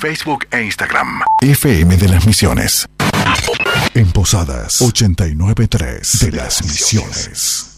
Facebook e Instagram. FM de las Misiones. En Posadas 89.3 de las Misiones.